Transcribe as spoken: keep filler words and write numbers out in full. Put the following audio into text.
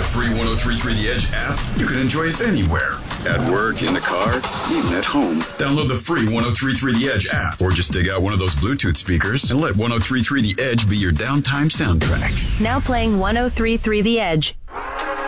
free ten thirty-three The Edge app, you can enjoy us anywhere. At work, in the car, even at home. Download the free ten thirty-three The Edge app, or just dig out one of those Bluetooth speakers and let ten thirty-three The Edge be your downtime soundtrack. Now playing ten thirty-three The Edge.